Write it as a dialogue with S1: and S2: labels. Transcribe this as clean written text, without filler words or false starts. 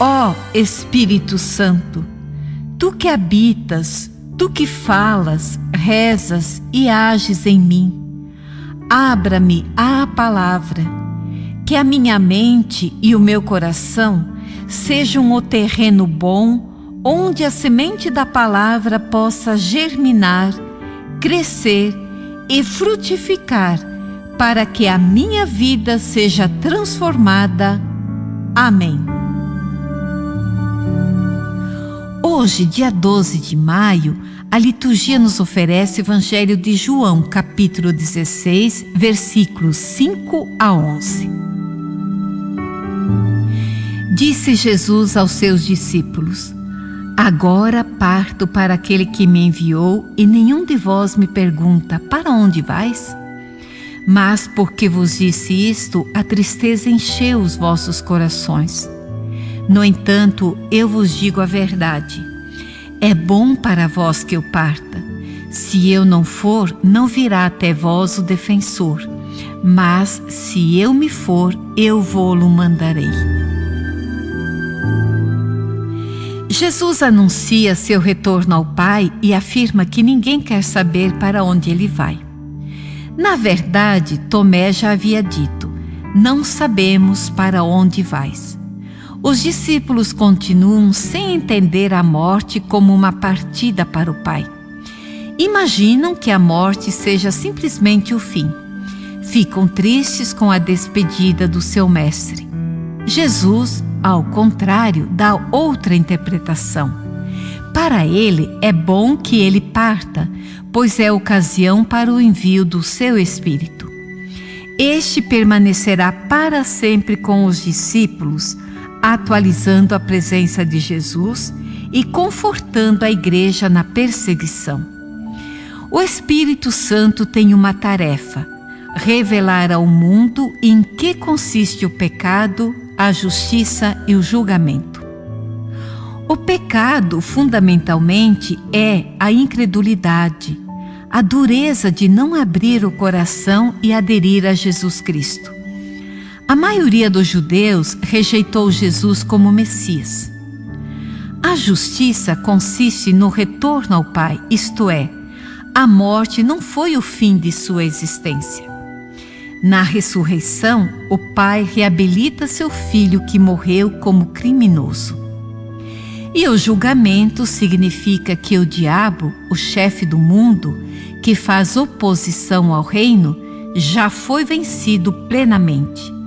S1: Ó Espírito Santo, Tu que habitas, Tu que falas, rezas e ages em mim, abra-me à palavra, que a minha mente e o meu coração sejam o terreno bom onde a semente da palavra possa germinar, crescer e frutificar, para que a minha vida seja transformada. Amém. Hoje, dia 12 de maio, a liturgia nos oferece o Evangelho de João, capítulo 16, versículos 5 a 11. Disse Jesus aos seus discípulos: Agora parto para aquele que me enviou, e nenhum de vós me pergunta: para onde vais? Mas porque vos disse isto, a tristeza encheu os vossos corações. No entanto, eu vos digo a verdade. É bom para vós que eu parta. Se eu não for, não virá até vós o defensor. Mas, se eu me for, eu vô-lo mandarei. Jesus anuncia seu retorno ao Pai e afirma que ninguém quer saber para onde ele vai. Na verdade, Tomé já havia dito: não sabemos para onde vais. Os discípulos continuam sem entender a morte como uma partida para o Pai. Imaginam que a morte seja simplesmente o fim. Ficam tristes com a despedida do seu mestre. Jesus, ao contrário, dá outra interpretação. Para ele, é bom que ele parta, pois é ocasião para o envio do seu Espírito. Este permanecerá para sempre com os discípulos, atualizando a presença de Jesus e confortando a igreja na perseguição. O Espírito Santo tem uma tarefa: revelar ao mundo em que consiste o pecado, a justiça e o julgamento. O pecado, fundamentalmente, é a incredulidade, a dureza de não abrir o coração e aderir a Jesus Cristo. A maioria dos judeus rejeitou Jesus como Messias. A justiça consiste no retorno ao Pai, isto é, a morte não foi o fim de sua existência. Na ressurreição, o Pai reabilita seu filho que morreu como criminoso. E o julgamento significa que o diabo, o chefe do mundo, que faz oposição ao reino, já foi vencido plenamente.